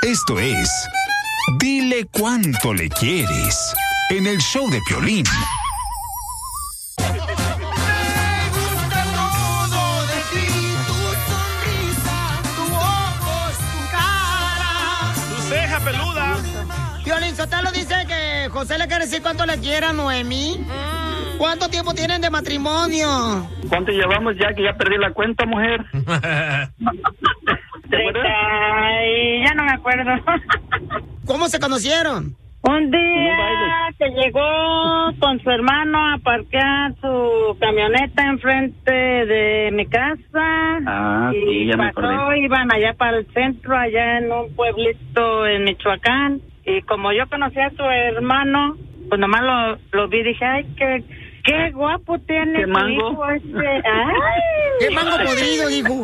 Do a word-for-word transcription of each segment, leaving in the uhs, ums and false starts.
Esto es Dile Cuánto Le Quieres en el show de Piolín. Peluda. Piolín Sotelo dice que José le quiere decir cuánto le quiere a Noemí. ¿Cuánto tiempo tienen de matrimonio? ¿Cuánto llevamos ya? Que ya perdí la cuenta, mujer. Ay, ya no me acuerdo. ¿Cómo se conocieron? Un día que llegó con su hermano a parquear su camioneta enfrente de mi casa. Ah, y sí, ya me pasó, acordé. iban allá para el centro, allá en un pueblito en Michoacán. Y como yo conocía a su hermano, pues nomás lo, lo vi y dije, ay, qué, qué guapo tiene ¿Qué tu mango? hijo este. Ay. ¿Qué mango podrido, dijo?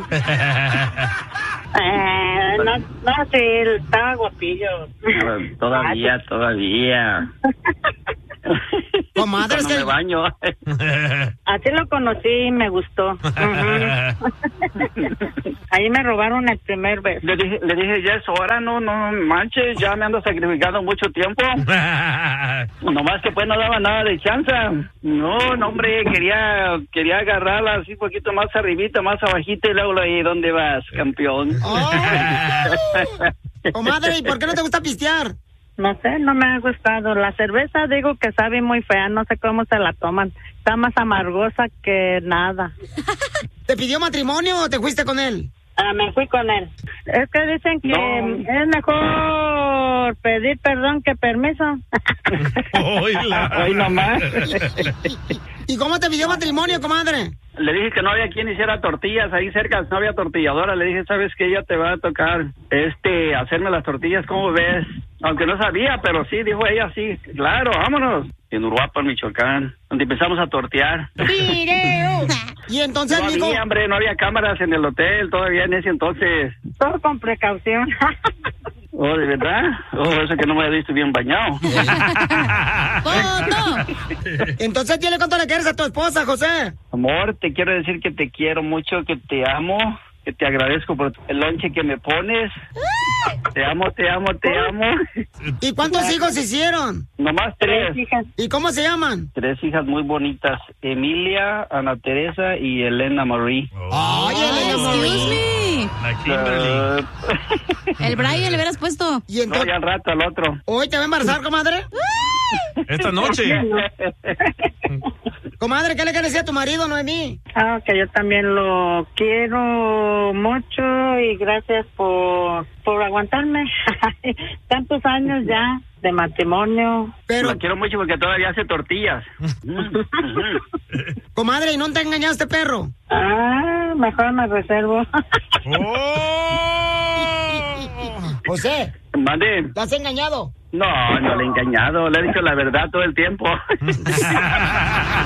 Eh, no, no, sí, estaba guapillo. Todavía, todavía. Comadre, Cuando es que... me baño. Así lo conocí y me gustó. Uh-huh. Ahí me robaron el primer beso. Le dije, le dije, ya es hora, no, no manches, ya me ando sacrificando mucho tiempo. Nomás que pues no daba nada de chance. No, no, hombre, quería quería agarrarla así un poquito más arribita, más abajita y luego ahí, ¿dónde vas, campeón? Oh. Comadre, ¿y por qué no te gusta pistear? No sé, no me ha gustado. La cerveza digo que sabe muy fea, no sé cómo se la toman. Está más amargosa que nada. ¿Te pidió matrimonio o te fuiste con él? Ah, me fui con él. Es que dicen que No. es mejor pedir perdón que permiso. Hoy nomás. ¿Y cómo te pidió matrimonio, comadre? Le dije que no había quien hiciera tortillas ahí cerca, no había tortilladora. Le dije, ¿sabes qué? Ya te va a tocar este hacerme las tortillas, ¿cómo ves? Aunque no sabía, pero sí, dijo ella, sí, claro, vámonos. En Uruapan, Michoacán, donde empezamos a tortear. ¡Video! Y entonces No dijo... había, hombre, no había cámaras en el hotel todavía en ese entonces. Todo con precaución. Oh, ¿de verdad? Oh, eso que no me había visto bien bañado. Entonces, dile cuánto le quieres a tu esposa, José. Amor, te quiero decir que te quiero mucho, que te amo, que te agradezco por el lonche que me pones. Te amo, te amo, te amo. ¿Y cuántos hijos hicieron? Nomás tres. Tres hijas. ¿Y cómo se llaman? Tres hijas muy bonitas. Emilia, Ana Teresa y Elena Marie. Ay, Elena Excuse Marie. me. La Kimberly. Uh, El Brian le hubieras puesto. Y no, entonces... ya al rato al otro. ¿Hoy te va a embarazar, comadre? Esta noche. Comadre, ¿qué le quieres decir a tu marido, Noemí? Ah, que yo también lo quiero mucho y gracias por, por aguantarme. Tantos años ya de matrimonio. Pero, Lo quiero mucho porque todavía hace tortillas. comadre, ¿y no te ha engañado este perro? Ah, mejor me reservo. Oh. José, Mande. ¿te has engañado? No, no le he engañado. Le he dicho la verdad todo el tiempo.